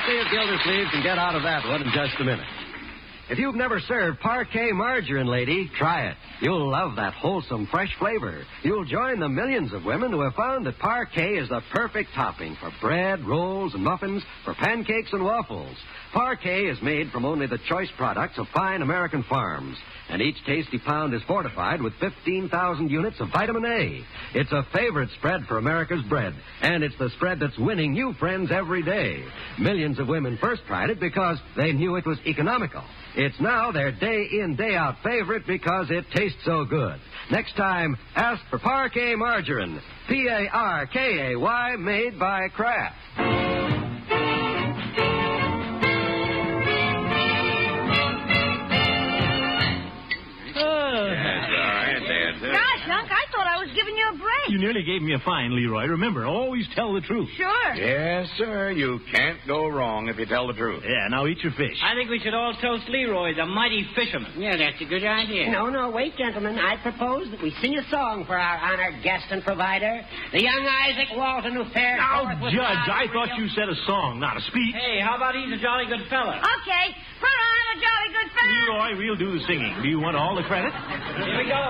courtesy of Gildersleeves, and get out of that one in just a minute. If you've never served Parquet margarine, lady, try it. You'll love that wholesome, fresh flavor. You'll join the millions of women who have found that Parquet is the perfect topping for bread, rolls, and muffins, for pancakes and waffles. Parquet is made from only the choice products of fine American farms, and each tasty pound is fortified with 15,000 units of vitamin A. It's a favorite spread for America's bread, and it's the spread that's winning new friends every day. Millions of women first tried it because they knew it was economical. It's now their day-in, day-out favorite because it tastes so good. Next time, ask for Parquet margarine. Parkay, made by Kraft. Gosh, Unc, I thought I was giving you a break. You nearly gave me a fine, Leroy. Remember, always tell the truth. Sure. Yes, sir. You can't go wrong if you tell the truth. Yeah, now eat your fish. I think we should all toast Leroy, the mighty fisherman. Yeah, that's a good idea. No, wait, gentlemen. I propose that we sing a song for our honored guest and provider, the young Isaac Walton, who fared Now, forth with Judge, I God thought real- you said a song, not a speech. Hey, how about he's a jolly good fella? Okay, put on a jolly good fella. Leroy, we'll do the singing. Do you want all the credit? Here we go.